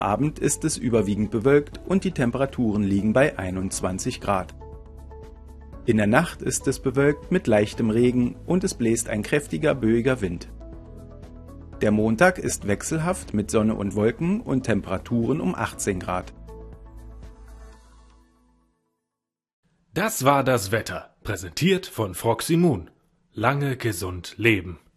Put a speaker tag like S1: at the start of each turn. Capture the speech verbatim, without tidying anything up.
S1: Abend ist es überwiegend bewölkt und die Temperaturen liegen bei einundzwanzig Grad. In der Nacht ist es bewölkt mit leichtem Regen und es bläst ein kräftiger böiger Wind. Der Montag ist wechselhaft mit Sonne und Wolken und Temperaturen um achtzehn Grad.
S2: Das war das Wetter, präsentiert von Froximun. Lange gesund leben.